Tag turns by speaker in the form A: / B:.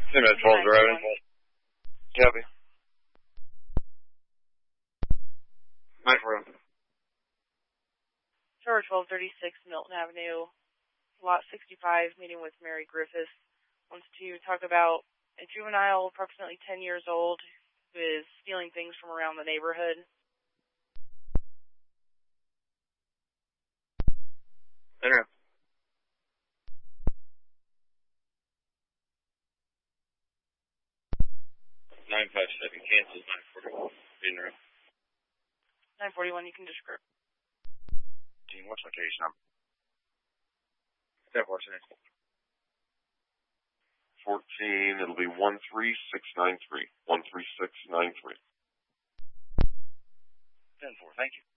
A: Hey, Med Falls driving. Copy. 941.
B: Tower 1236 Milton Avenue, Lot 65, meeting with Mary Griffiths. Wants to talk about a juvenile approximately 10 years old who is stealing things from around the neighborhood.
A: Enter. 957, cancel 941. Enter.
B: 941, you can describe.
A: Team, what's my case number? 1014.
C: 14, it'll be 13693. 13693.
A: 10-4, thank you.